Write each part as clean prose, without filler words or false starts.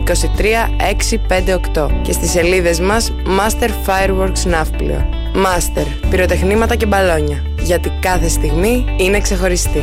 23658 και στις σελίδες μας Master Fireworks Ναύπλιο. Master, πυροτεχνήματα και μπαλόνια, γιατί κάθε στιγμή είναι ξεχωριστή.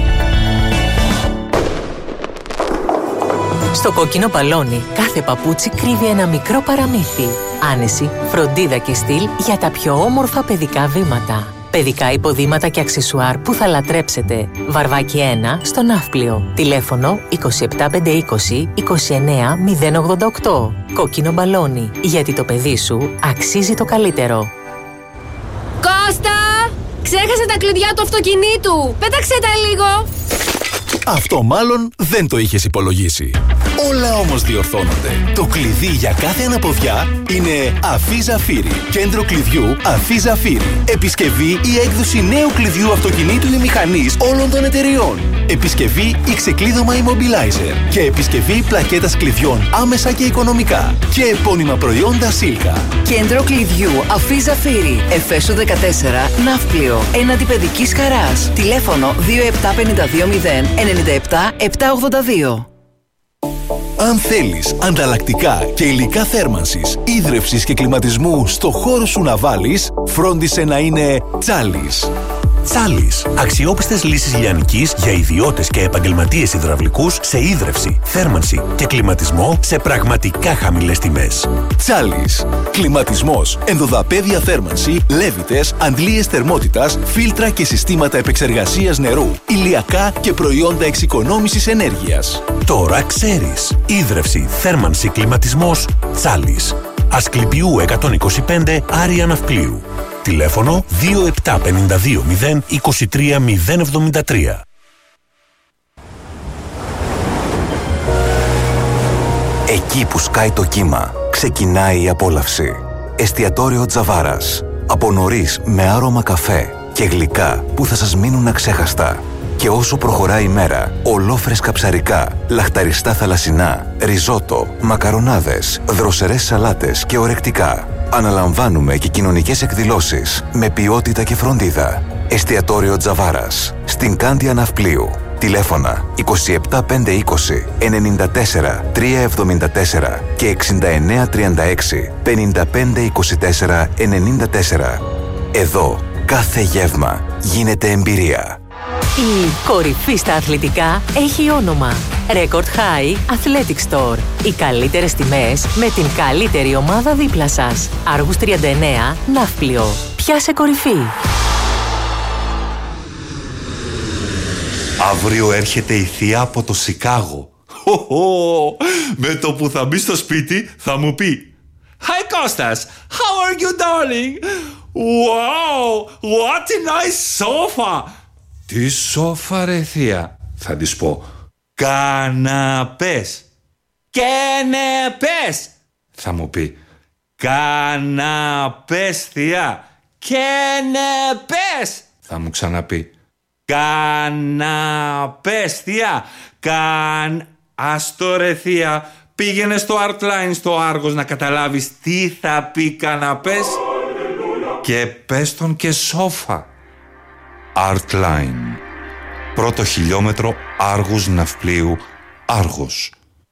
Στο κόκκινο μπαλόνι, κάθε παπούτσι κρύβει ένα μικρό παραμύθι. Άνεση, φροντίδα και στυλ για τα πιο όμορφα παιδικά βήματα. Παιδικά υποδήματα και αξεσουάρ που θα λατρέψετε. Βαρβάκι 1 στο Ναύπλιο. Τηλέφωνο 27520 29088. Κόκκινο μπαλόνι, γιατί το παιδί σου αξίζει το καλύτερο. Κώστα! Ξέχασε τα κλειδιά του αυτοκινήτου! Πέταξε τα λίγο! Αυτό μάλλον δεν το είχες υπολογίσει. Όλα όμως διορθώνονται. Το κλειδί για κάθε αναποδιά είναι Αφή Ζαφύρι. Κέντρο κλειδιού Αφή Ζαφύρι. Επισκευή ή έκδοση νέου κλειδιού αυτοκινήτου ή μηχανής όλων των εταιριών. Επισκευή ή ξεκλείδωμα immobilizer. Και επισκευή πλακέτας κλειδιών άμεσα και οικονομικά. Και επώνυμα προϊόντα Σίλκα. Κέντρο κλειδιού Αφή Ζαφύρι. Εφέσου 14 Ναύπλιο. Έναντι παιδικής χαράς. Τηλέφωνο 27520 97 782. Αν θέλεις ανταλλακτικά και υλικά θέρμανσης, ίδρευσης και κλιματισμού στο χώρο σου να βάλεις, φρόντισε να είναι Τσάλις. Τσάλις. Αξιόπιστες λύσεις λιανικής για ιδιώτες και επαγγελματίες υδραυλικούς σε ίδρυυση, θέρμανση και κλιματισμό σε πραγματικά χαμηλές τιμές. Τσάλις. Κλιματισμός, ενδοδαπέδια θέρμανση, λέβητες, αντλίες θερμότητας, φίλτρα και συστήματα επεξεργασίας νερού, ηλιακά και προϊόντα εξοικονόμησης ενέργειας. Τώρα ξέρεις. Ίδρυυση, θέρμανση, κλιματισμός. Τσάλις. Ασκληπιού 125 Άρια Ναυπλίου. Τηλέφωνο 27520 23073. Εκεί που σκάει το κύμα, ξεκινάει η απόλαυση. Εστιατόριο Τζαβάρας. Από νωρίς με άρωμα καφέ και γλυκά που θα σας μείνουν αξέχαστα. Και όσο προχωράει η μέρα, ολόφρεσκα ψαρικά, λαχταριστά θαλασσινά, ριζότο, μακαρονάδες, δροσερές σαλάτες και ορεκτικά. Αναλαμβάνουμε και κοινωνικές εκδηλώσεις με ποιότητα και φροντίδα. Εστιατόριο Τζαβάρας, στην Κάνδια Ναυπλίου. Τηλέφωνα 27520 94 374 και 6936 5524 94. Εδώ κάθε γεύμα γίνεται εμπειρία. Η κορυφή στα αθλητικά έχει όνομα. Record High Athletic Store. Οι καλύτερες τιμές με την καλύτερη ομάδα δίπλα σας. Άργους 39, Ναύπλιο. Πιάσε κορυφή. Αύριο έρχεται η θεία από το Σικάγο. Με το που θα μπει στο σπίτι θα μου πει Hi Κώστας, how are you darling? Wow, what a nice sofa. Τι σόφα ρε θεία? Θα της πω καναπές. Κενεπές. Θα μου πει καναπές θεία. Κενεπές. Θα μου ξαναπεί καναπές θεία. Άστο ρε θεία. Πήγαινε στο Artline στο Άργος να καταλάβεις τι θα πει καναπές. Και πες τον και σόφα. Artline. Πρώτο χιλιόμετρο Άργους Ναυπλίου, Άργος.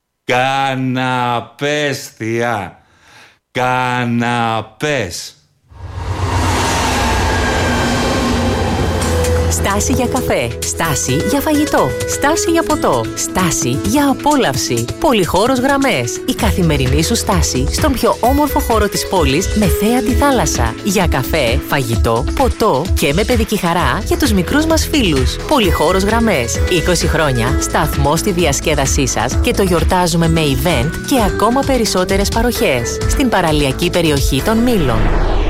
Καναπές θεία. Καναπές. Στάση για καφέ, στάση για φαγητό, στάση για ποτό, στάση για απόλαυση. Πολυχώρος Γραμμές. Η καθημερινή σου στάση στον πιο όμορφο χώρο της πόλης με θέα τη θάλασσα. Για καφέ, φαγητό, ποτό και με παιδική χαρά για τους μικρούς μας φίλους. Πολυχώρος Γραμμές. 20 χρόνια σταθμό στη διασκέδασή σας και το γιορτάζουμε με event και ακόμα περισσότερες παροχές στην παραλιακή περιοχή των Μήλων.